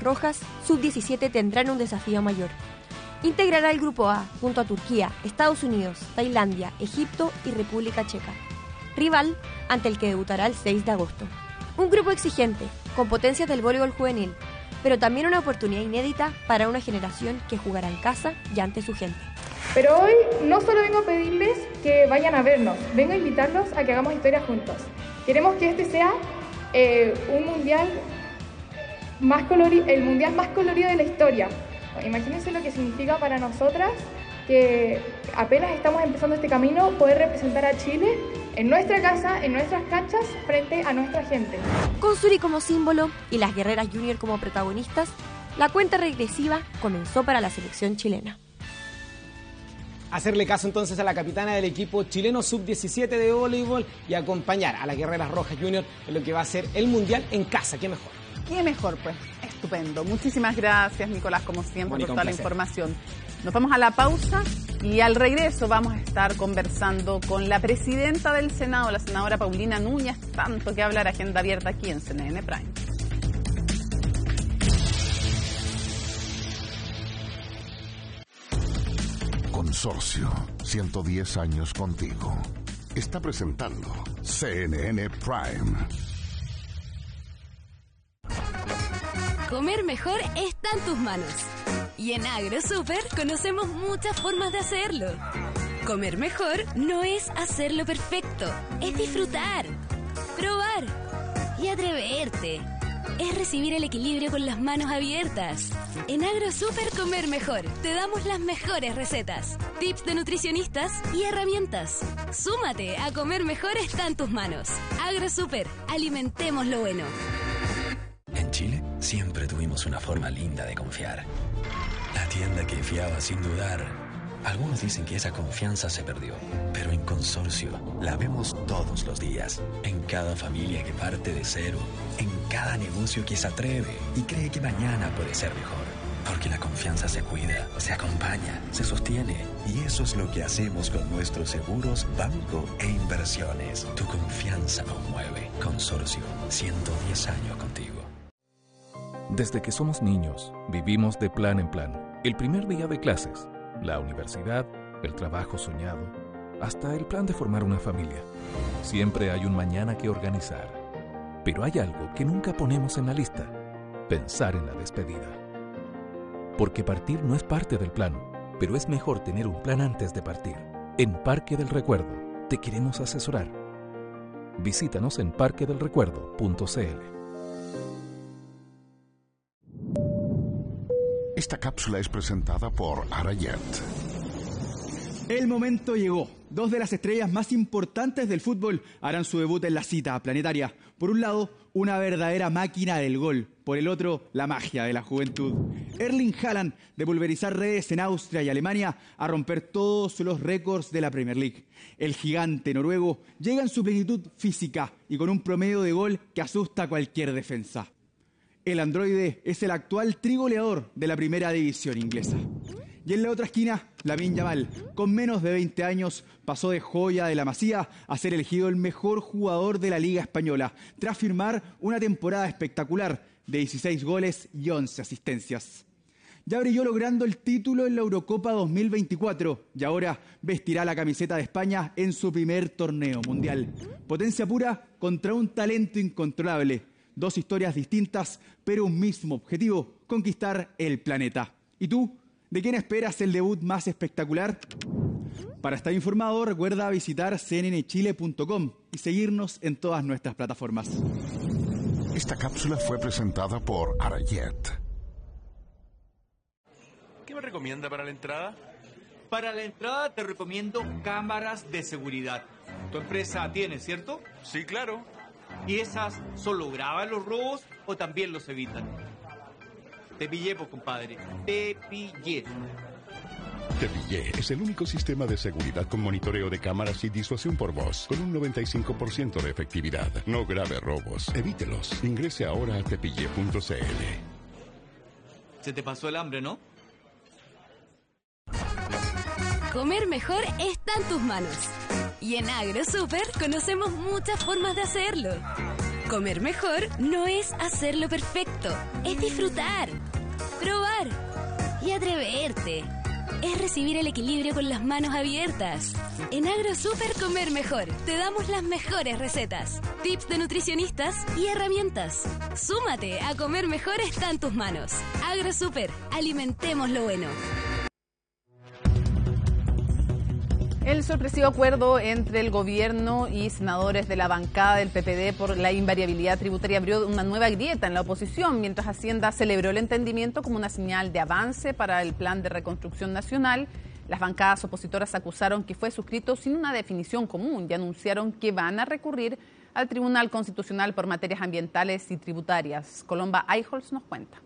rojas sub-17 tendrán un desafío mayor. Integrará el Grupo A junto a Turquía, Estados Unidos, Tailandia, Egipto y República Checa. Rival ante el que debutará el 6 de agosto. Un grupo exigente, con potencias del voleibol juvenil, pero también una oportunidad inédita para una generación que jugará en casa y ante su gente. Pero hoy no solo vengo a pedirles que vayan a vernos, vengo a invitarlos a que hagamos historia juntos. Queremos que este sea un mundial el mundial más colorido de la historia. Imagínense lo que significa para nosotras que apenas estamos empezando este camino, poder representar a Chile en nuestra casa, en nuestras canchas, frente a nuestra gente. Con Suri como símbolo y las guerreras junior como protagonistas, la cuenta regresiva comenzó para la selección chilena. Hacerle caso entonces a la capitana del equipo chileno sub-17 de voleibol y acompañar a las guerreras rojas junior en lo que va a ser el mundial en casa. ¿Qué mejor? ¿Qué mejor? Pues estupendo. Muchísimas gracias, Nicolás, como siempre, Mónica, por toda la placer. información. Nos vamos a la pausa y al regreso vamos a estar conversando con la presidenta del Senado, la senadora Paulina Núñez, tanto que hablar, agenda abierta aquí en CNN Prime. Consorcio, 110 años contigo. Está presentando CNN Prime. Comer mejor está en tus manos. Y en AgroSuper conocemos muchas formas de hacerlo. Comer mejor no es hacerlo perfecto, es disfrutar, probar y atreverte. Es recibir el equilibrio con las manos abiertas. En AgroSuper Comer Mejor te damos las mejores recetas, tips de nutricionistas y herramientas. Súmate a Comer Mejor está en tus manos. AgroSuper, alimentemos lo bueno. En Chile siempre tuvimos una forma linda de confiar. La tienda que fiaba sin dudar. Algunos dicen que esa confianza se perdió, pero en Consorcio la vemos todos los días. En cada familia que parte de cero, en cada negocio que se atreve y cree que mañana puede ser mejor. Porque la confianza se cuida, se acompaña, se sostiene. Y eso es lo que hacemos con nuestros seguros, banco e inversiones. Tu confianza nos mueve. Consorcio, 110 años contigo. Desde que somos niños, vivimos de plan en plan. El primer día de clases, la universidad, el trabajo soñado, hasta el plan de formar una familia. Siempre hay un mañana que organizar. Pero hay algo que nunca ponemos en la lista: pensar en la despedida. Porque partir no es parte del plan, pero es mejor tener un plan antes de partir. En Parque del Recuerdo te queremos asesorar. Visítanos en parquedelrecuerdo.cl. Esta cápsula es presentada por Arayet. El momento llegó. Dos de las estrellas más importantes del fútbol harán su debut en la cita planetaria. Por un lado, una verdadera máquina del gol. Por el otro, la magia de la juventud. Erling Haaland, de pulverizar redes en Austria y Alemania, a romper todos los récords de la Premier League. El gigante noruego llega en su plenitud física y con un promedio de gol que asusta a cualquier defensa. El androide es el actual trigoleador de la primera división inglesa. Y en la otra esquina, Lamine Yamal, con menos de 20 años, pasó de joya de la Masía a ser elegido el mejor jugador de la Liga Española, tras firmar una temporada espectacular de 16 goles y 11 asistencias. Ya brilló logrando el título en la Eurocopa 2024 y ahora vestirá la camiseta de España en su primer torneo mundial. Potencia pura contra un talento incontrolable. Dos historias distintas, pero un mismo objetivo: conquistar el planeta. ¿Y tú? ¿De quién esperas el debut más espectacular? Para estar informado, recuerda visitar cnnchile.com y seguirnos en todas nuestras plataformas. Esta cápsula fue presentada por Arayet. ¿Qué me recomienda para la entrada? Para la entrada te recomiendo cámaras de seguridad. Tu empresa tiene, ¿cierto? Sí, claro. ¿Y esas solo graban los robos o también los evitan? Te pillé, pues, compadre. Te pillé. Te Pillé es el único sistema de seguridad con monitoreo de cámaras y disuasión por voz, con un 95% de efectividad. No grave robos, evítelos. Ingrese ahora a tepille.cl. Se te pasó el hambre, ¿no? Comer mejor está en tus manos. Y en AgroSuper conocemos muchas formas de hacerlo. Comer mejor no es hacerlo perfecto, es disfrutar, probar y atreverte. Es recibir el equilibrio con las manos abiertas. En AgroSuper Comer Mejor te damos las mejores recetas, tips de nutricionistas y herramientas. Súmate a Comer Mejor, está en tus manos. AgroSuper, alimentemos lo bueno. El sorpresivo acuerdo entre el gobierno y senadores de la bancada del PPD por la invariabilidad tributaria abrió una nueva grieta en la oposición, mientras Hacienda celebró el entendimiento como una señal de avance para el plan de reconstrucción nacional. Las bancadas opositoras acusaron que fue suscrito sin una definición común y anunciaron que van a recurrir al Tribunal Constitucional por materias ambientales y tributarias. Colomba Eichholz nos cuenta.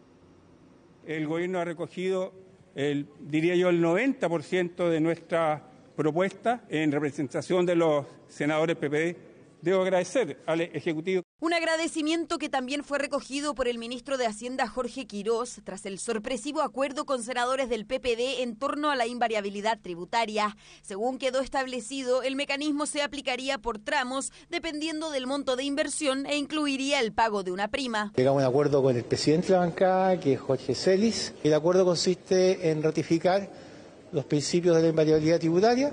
El gobierno ha recogido, diría yo, el 90% de nuestra propuesta en representación de los senadores PPD. Debo agradecer al Ejecutivo. Un agradecimiento que también fue recogido por el ministro de Hacienda, Jorge Quirós, tras el sorpresivo acuerdo con senadores del PPD en torno a la invariabilidad tributaria. Según quedó establecido, el mecanismo se aplicaría por tramos, dependiendo del monto de inversión, e incluiría el pago de una prima. Llegamos a un acuerdo con el presidente de la bancada, que es Jorge Celis. El acuerdo consiste en ratificar los principios de la invariabilidad tributaria.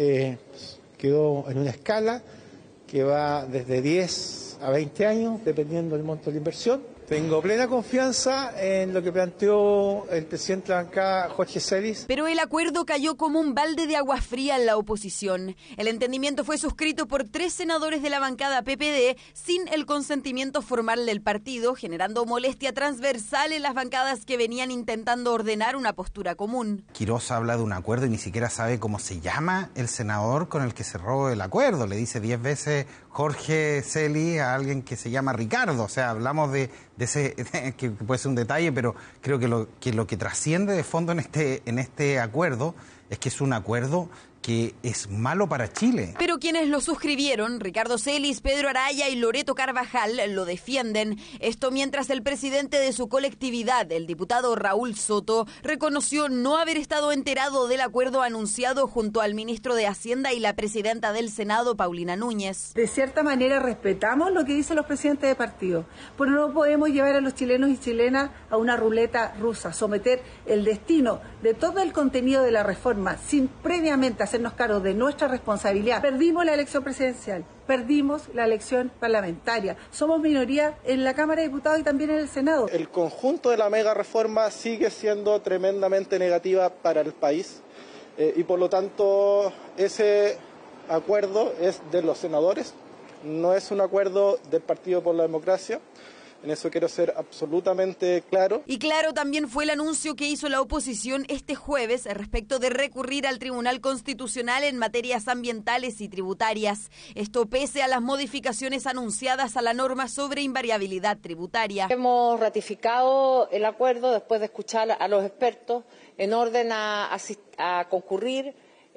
Quedó en una escala que va desde 10 a 20 años, dependiendo del monto de la inversión. Tengo plena confianza en lo que planteó el presidente de la bancada, Jorge Celis. Pero el acuerdo cayó como un balde de agua fría en la oposición. El entendimiento fue suscrito por 3 senadores de la bancada PPD sin el consentimiento formal del partido, generando molestia transversal en las bancadas que venían intentando ordenar una postura común. Quirós habla de un acuerdo y ni siquiera sabe cómo se llama el senador con el que cerró el acuerdo. Le dice 10 veces Jorge Celis a alguien que se llama Ricardo. O sea, hablamos de ese, que puede ser un detalle, pero creo que lo que trasciende de fondo en este acuerdo es que es un acuerdo que es malo para Chile. Pero quienes lo suscribieron, Ricardo Celis, Pedro Araya y Loreto Carvajal, lo defienden. Esto mientras el presidente de su colectividad, el diputado Raúl Soto, reconoció no haber estado enterado del acuerdo anunciado junto al ministro de Hacienda y la presidenta del Senado, Paulina Núñez. De cierta manera respetamos lo que dicen los presidentes de partido, pero no podemos llevar a los chilenos y chilenas a una ruleta rusa, someter el destino de todo el contenido de la reforma sin previamente hacernos cargo de nuestra responsabilidad. Perdimos la elección presidencial, perdimos la elección parlamentaria. Somos minoría en la Cámara de Diputados y también en el Senado. El conjunto de la mega reforma sigue siendo tremendamente negativa para el país y por lo tanto ese acuerdo es de los senadores, no es un acuerdo del Partido por la Democracia. En eso quiero ser absolutamente claro. Y claro también fue el anuncio que hizo la oposición este jueves respecto de recurrir al Tribunal Constitucional en materias ambientales y tributarias. Esto pese a las modificaciones anunciadas a la norma sobre invariabilidad tributaria. Hemos ratificado el acuerdo después de escuchar a los expertos en orden a concurrir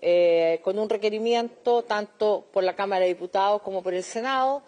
con un requerimiento tanto por la Cámara de Diputados como por el Senado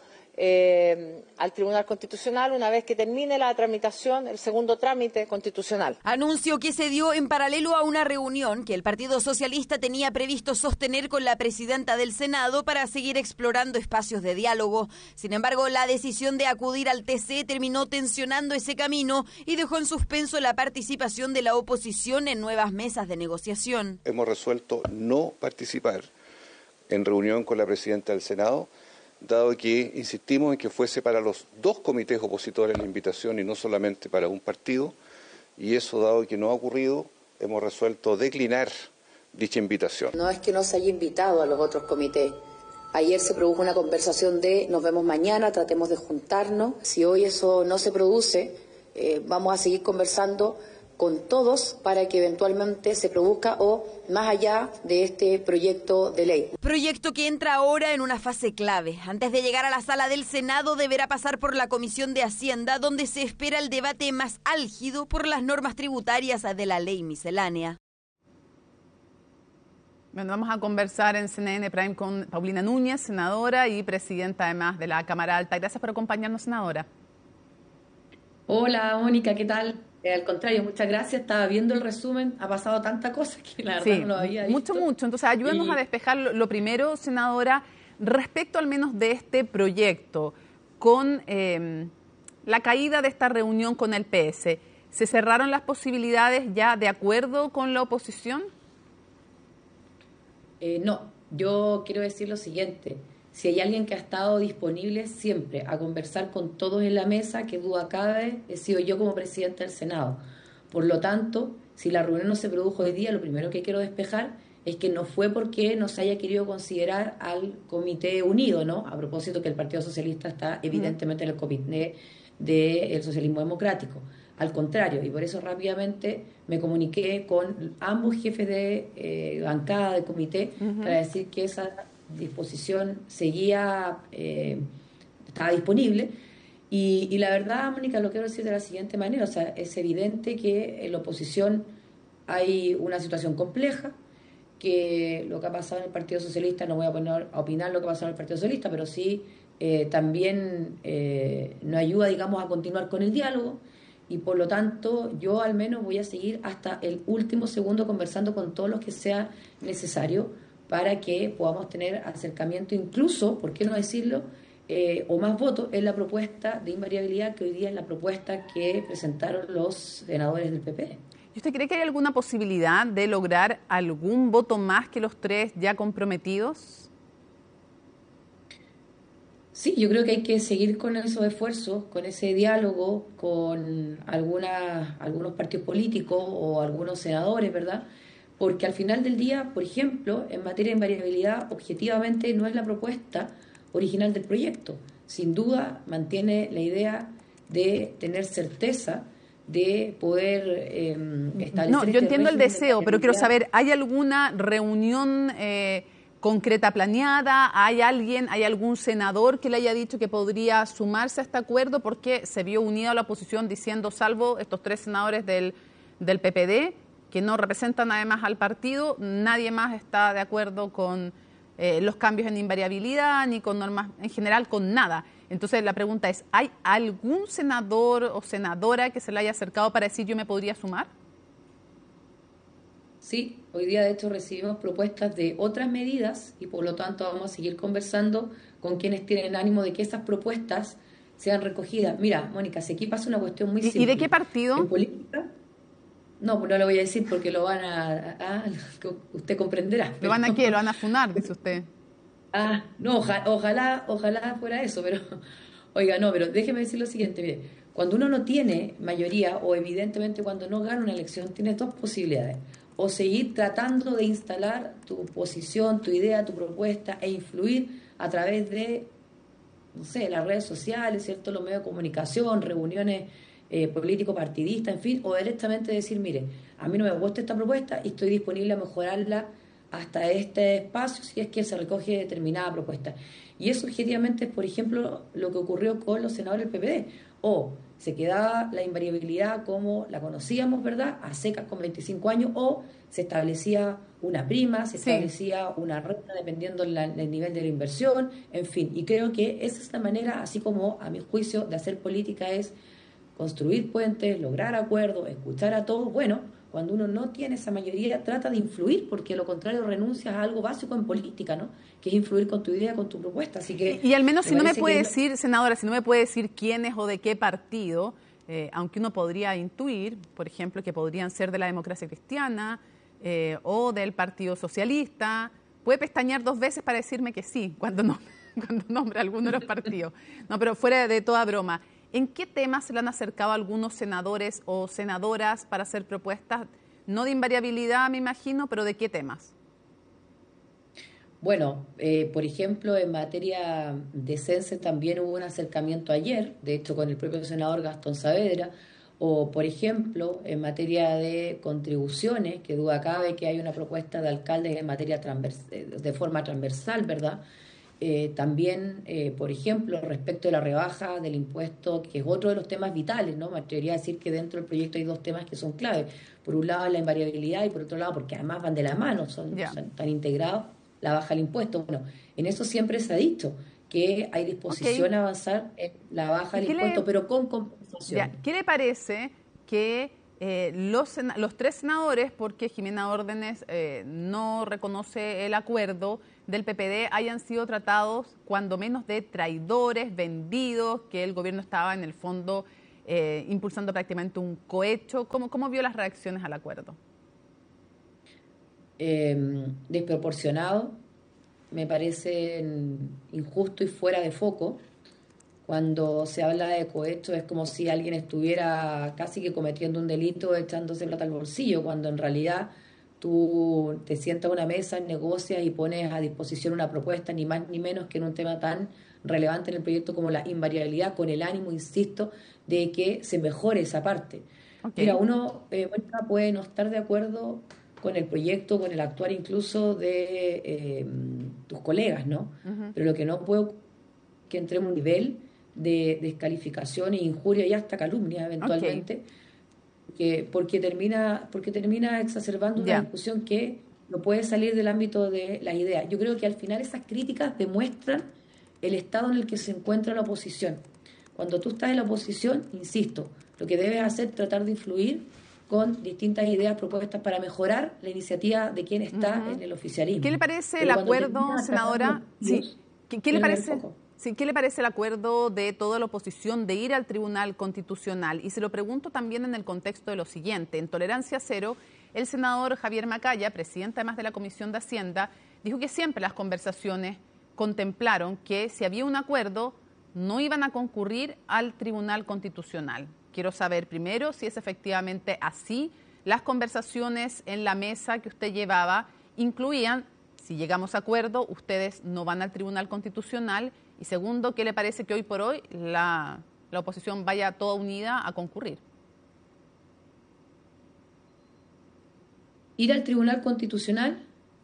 al Tribunal Constitucional una vez que termine la tramitación, el segundo trámite constitucional. Anuncio que se dio en paralelo a una reunión que el Partido Socialista tenía previsto sostener con la presidenta del Senado para seguir explorando espacios de diálogo. Sin embargo, la decisión de acudir al TC terminó tensionando ese camino y dejó en suspenso la participación de la oposición en nuevas mesas de negociación. Hemos resuelto no participar en reunión con la presidenta del Senado, dado que insistimos en que fuese para los 2 comités opositores la invitación y no solamente para un partido, y eso, dado que no ha ocurrido, hemos resuelto declinar dicha invitación. No es que no se haya invitado a los otros comités. Ayer se produjo una conversación de nos vemos mañana, tratemos de juntarnos. Si hoy eso no se produce, vamos a seguir conversando con todos para que eventualmente se produzca o más allá de este proyecto de ley. Proyecto que entra ahora en una fase clave. Antes de llegar a la sala del Senado deberá pasar por la Comisión de Hacienda, donde se espera el debate más álgido por las normas tributarias de la ley miscelánea. Bueno, vamos a conversar en CNN Prime con Paulina Núñez, senadora y presidenta además de la Cámara Alta. Gracias por acompañarnos, senadora. Hola, Mónica, ¿qué tal? Al contrario, muchas gracias. Estaba viendo el resumen, ha pasado tanta cosa que la verdad no lo había visto. Mucho. Entonces, ayúdenos a despejar lo primero, senadora, respecto al menos de este proyecto. con la caída de esta reunión con el PS, ¿se cerraron las posibilidades ya de acuerdo con la oposición? No, yo quiero decir lo siguiente. Si hay alguien que ha estado disponible siempre a conversar con todos en la mesa, que duda cabe, he sido yo como presidenta del Senado. Por lo tanto, si la reunión no se produjo hoy día, lo primero que quiero despejar es que no fue porque no se haya querido considerar al Comité Unido, ¿no? A propósito que el Partido Socialista está evidentemente en el comité del socialismo democrático. Al contrario, y por eso rápidamente me comuniqué con ambos jefes de bancada del comité para decir que esa disposición seguía, estaba disponible. Y la verdad, Mónica, lo quiero decir de la siguiente manera, o sea, es evidente que en la oposición hay una situación compleja, que lo que ha pasado en el Partido Socialista, no voy a poner a opinar lo que ha pasado en el Partido Socialista, pero sí también no ayuda, digamos, a continuar con el diálogo, y por lo tanto yo al menos voy a seguir hasta el último segundo conversando con todos los que sea necesario para que podamos tener acercamiento, incluso, ¿por qué no decirlo?, o más votos en la propuesta de invariabilidad, que hoy día es la propuesta que presentaron los senadores del PP. ¿Y usted cree que hay alguna posibilidad de lograr algún voto más que los 3 ya comprometidos? Sí, yo creo que hay que seguir con esos esfuerzos, con ese diálogo con algunos partidos políticos o algunos senadores, ¿verdad? Porque al final del día, por ejemplo, en materia de invariabilidad, objetivamente no es la propuesta original del proyecto. Sin duda mantiene la idea de tener certeza de poder establecer... No, yo entiendo el deseo, pero quiero saber, ¿hay alguna reunión concreta planeada? ¿Hay algún senador que le haya dicho que podría sumarse a este acuerdo? Porque se vio unida a la oposición diciendo, salvo estos 3 senadores del PPD, que no representan además al partido, nadie más está de acuerdo con los cambios en invariabilidad ni con normas en general, con nada. Entonces la pregunta es, ¿hay algún senador o senadora que se le haya acercado para decir yo me podría sumar? Sí, hoy día de hecho recibimos propuestas de otras medidas y por lo tanto vamos a seguir conversando con quienes tienen ánimo de que esas propuestas sean recogidas. Mira, Mónica, si aquí pasa una cuestión muy simple. ¿Y de qué partido? En política, no lo voy a decir porque lo van usted comprenderá. ¿Lo van a qué? ¿Lo van a funar, dice usted? No, ojalá fuera eso, pero oiga, no, pero déjeme decir lo siguiente, mire, cuando uno no tiene mayoría o evidentemente cuando no gana una elección, tienes 2 posibilidades, o seguir tratando de instalar tu posición, tu idea, tu propuesta e influir a través de, no sé, las redes sociales, ¿cierto?, los medios de comunicación, reuniones político-partidistas, en fin, o directamente decir, mire, a mí no me gusta esta propuesta y estoy disponible a mejorarla hasta este espacio si es que se recoge determinada propuesta. Y eso objetivamente es, por ejemplo, lo que ocurrió con los senadores del PPD. O se quedaba la invariabilidad como la conocíamos, ¿verdad?, a secas con 25 años, o se establecía una prima, se establecía una renta dependiendo del nivel de la inversión, en fin. Y creo que esa es la manera, así como a mi juicio, de hacer política es construir puentes, lograr acuerdos, escuchar a todos. Bueno, cuando uno no tiene esa mayoría, trata de influir, porque lo contrario renuncias a algo básico en política, ¿no?, que es influir con tu idea, con tu propuesta. Así que y al menos si no me puede decir, senadora, si no me puede decir quiénes o de qué partido, aunque uno podría intuir, por ejemplo, que podrían ser de la Democracia Cristiana o del Partido Socialista, puede pestañear 2 veces para decirme que sí, cuando nombre alguno de los partidos. No, pero fuera de toda broma, ¿en qué temas se le han acercado algunos senadores o senadoras para hacer propuestas? No de invariabilidad, me imagino, pero ¿de qué temas? Bueno, por ejemplo, en materia de censo también hubo un acercamiento ayer, de hecho con el propio senador Gastón Saavedra, o por ejemplo, en materia de contribuciones, que duda cabe que hay una propuesta de alcaldes en materia de forma transversal, ¿verdad? También, por ejemplo, respecto de la rebaja del impuesto, que es otro de los temas vitales, ¿no? Me atrevería a decir que dentro del proyecto hay 2 temas que son clave. Por un lado la invariabilidad y por otro lado, porque además van de la mano, son tan integrados, la baja del impuesto. Bueno, en eso siempre se ha dicho que hay disposición a avanzar en la baja del impuesto, pero con compensación. ¿Qué le parece que los 3 senadores, porque Jimena Órdenes no reconoce el acuerdo, del PPD hayan sido tratados cuando menos de traidores, vendidos, que el gobierno estaba en el fondo impulsando prácticamente un cohecho. ¿Cómo vio las reacciones al acuerdo? Desproporcionado, me parece injusto y fuera de foco. Cuando se habla de cohecho es como si alguien estuviera casi que cometiendo un delito echándose plata al bolsillo, cuando en realidad tú te sientas a una mesa, negocias y pones a disposición una propuesta, ni más ni menos que en un tema tan relevante en el proyecto como la invariabilidad, con el ánimo, insisto, de que se mejore esa parte. Okay. Mira, uno puede no estar de acuerdo con el proyecto, con el actuar incluso de tus colegas, ¿no? Pero lo que no puedo que entremos a un nivel de descalificación e injuria y hasta calumnia eventualmente, porque termina exacerbando una discusión que no puede salir del ámbito de las ideas. Yo creo que al final esas críticas demuestran el estado en el que se encuentra la oposición. Cuando tú estás en la oposición, insisto, lo que debes hacer es tratar de influir con distintas ideas propuestas para mejorar la iniciativa de quien está en el oficialismo. ¿Qué le parece el acuerdo, senadora? Sí. ¿Qué le parece? Sí, ¿qué le parece el acuerdo de toda la oposición de ir al Tribunal Constitucional? Y se lo pregunto también en el contexto de lo siguiente. En Tolerancia Cero, el senador Javier Macaya, presidente además de la Comisión de Hacienda, dijo que siempre las conversaciones contemplaron que si había un acuerdo no iban a concurrir al Tribunal Constitucional. Quiero saber primero si es efectivamente así. Las conversaciones en la mesa que usted llevaba incluían, si llegamos a acuerdo, ustedes no van al Tribunal Constitucional. Y segundo, ¿qué le parece que hoy por hoy la oposición vaya toda unida a concurrir? Ir al Tribunal Constitucional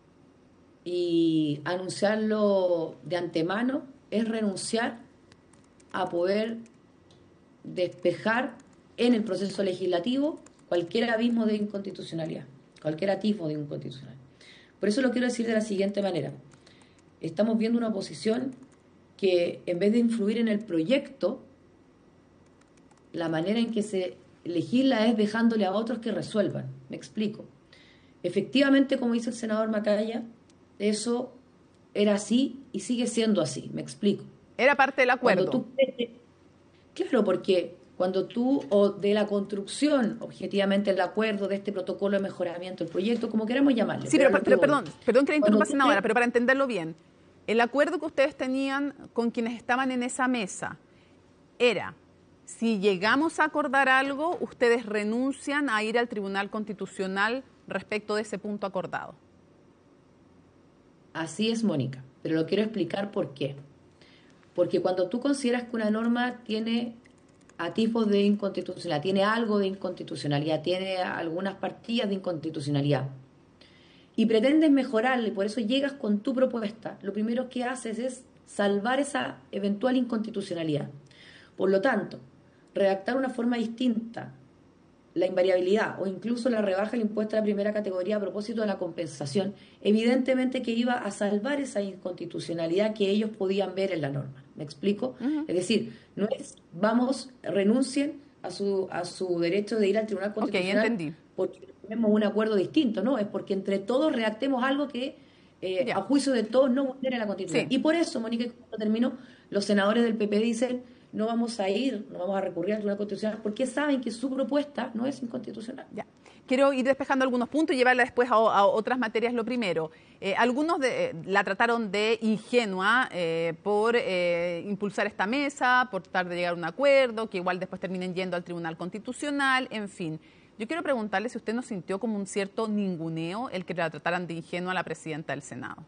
y anunciarlo de antemano es renunciar a poder despejar en el proceso legislativo cualquier abismo de inconstitucionalidad, cualquier atisbo de inconstitucionalidad. Por eso lo quiero decir de la siguiente manera. Estamos viendo una oposición que en vez de influir en el proyecto, la manera en que se legisla es dejándole a otros que resuelvan. Me explico. Efectivamente, como dice el senador Macaya, eso era así y sigue siendo así. Me explico. Era parte del acuerdo. Claro, porque cuando tú, o de la construcción, objetivamente, el acuerdo de este protocolo de mejoramiento, el proyecto, como queramos llamarle. Sí, pero perdón que le interrumpa, senadora, pero para entenderlo bien. El acuerdo que ustedes tenían con quienes estaban en esa mesa era, si llegamos a acordar algo, ustedes renuncian a ir al Tribunal Constitucional respecto de ese punto acordado. Así es, Mónica, pero lo quiero explicar por qué. Porque cuando tú consideras que una norma tiene atisbos de inconstitucionalidad, tiene algo de inconstitucionalidad, tiene algunas partillas de inconstitucionalidad, y pretendes mejorarle, por eso llegas con tu propuesta, lo primero que haces es salvar esa eventual inconstitucionalidad. Por lo tanto, redactar una forma distinta la invariabilidad o incluso la rebaja del impuesto a la primera categoría a propósito de la compensación, evidentemente que iba a salvar esa inconstitucionalidad que ellos podían ver en la norma. ¿Me explico? Es decir, no es renuncien a su derecho de ir al Tribunal Constitucional. Entendí. Porque tenemos un acuerdo distinto, ¿no? Es porque entre todos redactemos algo que a juicio de todos no vulnere la Constitución. Sí. Y por eso, Mónica, cuando termino, los senadores del PP dicen no vamos a recurrir al Tribunal Constitucional porque saben que su propuesta no es inconstitucional. Ya. Quiero ir despejando algunos puntos y llevarla después a otras materias. Lo primero, algunos la trataron de ingenua por impulsar esta mesa, por tratar de llegar a un acuerdo, que igual después terminen yendo al Tribunal Constitucional, en fin. Yo quiero preguntarle si usted no sintió como un cierto ninguneo el que la trataran de ingenua a la presidenta del Senado.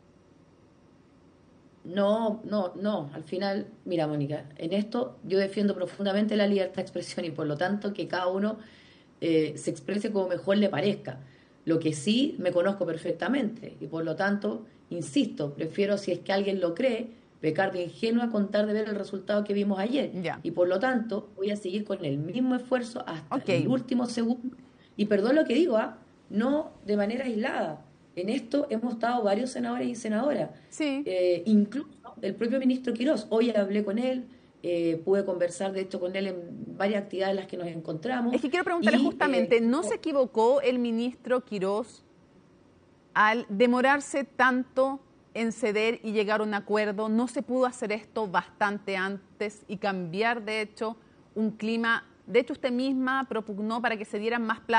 No. Al final, mira, Mónica, en esto yo defiendo profundamente la libertad de expresión y por lo tanto que cada uno se exprese como mejor le parezca. Lo que sí me conozco perfectamente y por lo tanto, insisto, prefiero, si es que alguien lo cree, pecar de ingenua, contar de ver el resultado que vimos ayer. Ya. Y por lo tanto, voy a seguir con el mismo esfuerzo hasta el último segundo. Y perdón lo que digo, no de manera aislada. En esto hemos estado varios senadores y senadoras. Sí. Incluso el propio ministro Quirós. Hoy hablé con él, pude conversar de hecho con él en varias actividades en las que nos encontramos. Es que quiero preguntarle justamente, ¿no se equivocó el ministro Quirós al demorarse tanto en ceder y llegar a un acuerdo. No se pudo hacer esto bastante antes y cambiar, de hecho, un clima. De hecho, usted misma propugnó para que se dieran más plazos